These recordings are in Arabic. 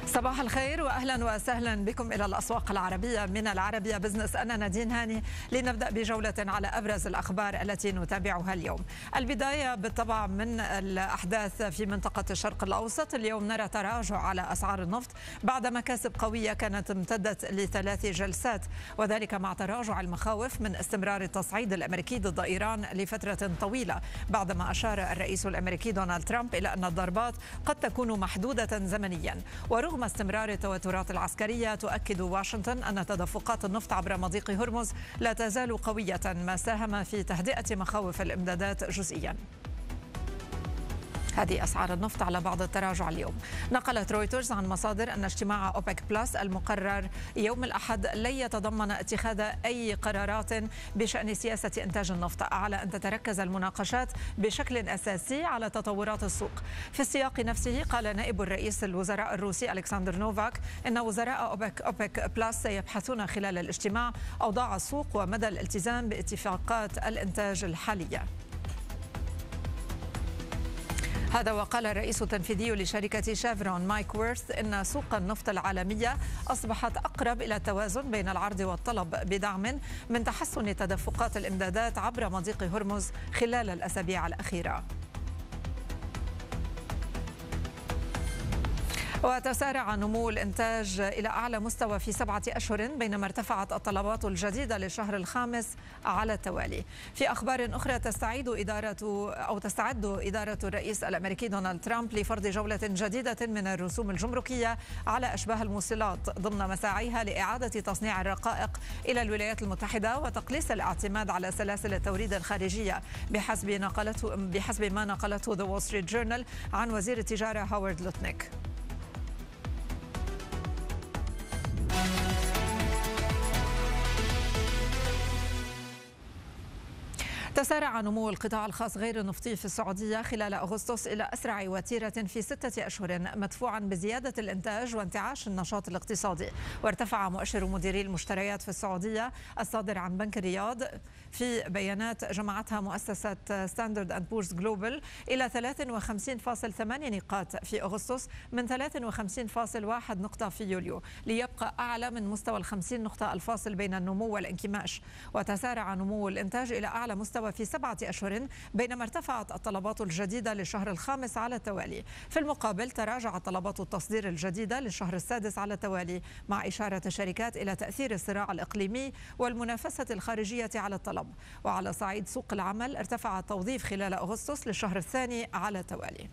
صباح الخير واهلا وسهلا بكم الى الاسواق العربيه من العربيه بزنس. انا نادين هاني. لنبدا بجوله على ابرز الاخبار التي نتابعها اليوم. البدايه بالطبع من الاحداث في منطقه الشرق الاوسط. اليوم نرى تراجع على اسعار النفط بعد مكاسب قويه كانت امتدت ل3 جلسات، وذلك مع تراجع المخاوف من استمرار التصعيد الامريكي ضد ايران لفتره طويله، بعدما اشار الرئيس الامريكي دونالد ترامب الى ان الضربات قد تكون محدوده زمنيا. ورغم استمرار التوترات العسكرية، تؤكد واشنطن أن تدفقات النفط عبر مضيق هرمز لا تزال قوية، ما ساهم في تهدئة مخاوف الإمدادات جزئيا. هذه أسعار النفط على بعض التراجع اليوم. نقلت رويترز عن مصادر أن اجتماع أوبك بلس المقرر يوم الأحد لن يتضمن اتخاذ أي قرارات بشأن سياسة إنتاج النفط، على أن تتركز المناقشات بشكل أساسي على تطورات السوق. في السياق نفسه قال نائب الرئيس الوزراء الروسي ألكسندر نوفاك إن وزراء أوبك بلس سيبحثون خلال الاجتماع أوضاع السوق ومدى الالتزام باتفاقات الإنتاج الحالية. هذا وقال الرئيس التنفيذي لشركة شيفرون مايك ويرث إن سوق النفط العالمية أصبحت أقرب إلى التوازن بين العرض والطلب، بدعم من تحسن تدفقات الإمدادات عبر مضيق هرمز خلال الأسابيع الأخيرة. وتسارع نمو الإنتاج إلى أعلى مستوى في 7 أشهر، بينما ارتفعت الطلبات الجديدة للشهر الخامس على التوالي. في أخبار أخرى تستعد إدارة الرئيس الأمريكي دونالد ترامب لفرض جولة جديدة من الرسوم الجمركية على أشباه الموصلات ضمن مساعيها لإعادة تصنيع الرقائق إلى الولايات المتحدة وتقليص الاعتماد على سلاسل التوريد الخارجية، بحسب ما نقلته The Wall Street Journal عن وزير التجارة هوارد لوتنيك. تسارع نمو القطاع الخاص غير النفطي في السعودية خلال أغسطس إلى أسرع وتيرة في 6 أشهر، مدفوعا بزيادة الإنتاج وانتعاش النشاط الاقتصادي. وارتفع مؤشر مديري المشتريات في السعودية الصادر عن بنك الرياض في بيانات جمعتها مؤسسة ستاندرد أند بورز جلوبال إلى 53.8 نقاط في أغسطس من 53.1 نقطة في يوليو، ليبقى أعلى من مستوى 50 نقطة الفاصل بين النمو والانكماش. وتسارع نمو الإنتاج إلى أعلى مستوى في 7 أشهر، بينما ارتفعت الطلبات الجديدة للشهر الخامس على التوالي. في المقابل تراجعت طلبات التصدير الجديدة للشهر السادس على التوالي، مع إشارة الشركات إلى تأثير الصراع الإقليمي والمنافسة الخارجية على الطلب. وعلى صعيد سوق العمل، ارتفع التوظيف خلال أغسطس للشهر الثاني على التوالي.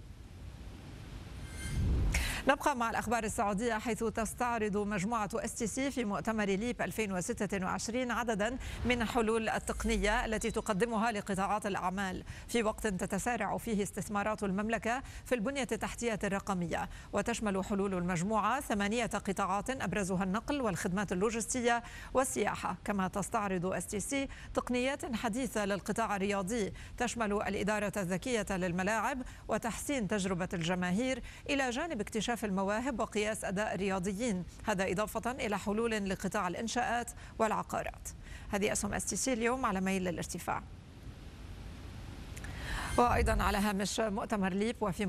نبقى مع الأخبار السعودية، حيث تستعرض مجموعة STC في مؤتمر ليب 2026 عددا من الحلول التقنية التي تقدمها لقطاعات الأعمال، في وقت تتسارع فيه استثمارات المملكة في البنية التحتية الرقمية. وتشمل حلول المجموعة 8 قطاعات أبرزها النقل والخدمات اللوجستية والسياحة. كما تستعرض STC تقنيات حديثة للقطاع الرياضي تشمل الإدارة الذكية للملاعب وتحسين تجربة الجماهير، إلى جانب اكتشاف المواهب وقياس أداء الرياضيين، هذا إضافة إلى حلول لقطاع الإنشاءات والعقارات. هذه أسهم STC اليوم على ميل للارتفاع. وأيضا على هامش مؤتمر ليب وفي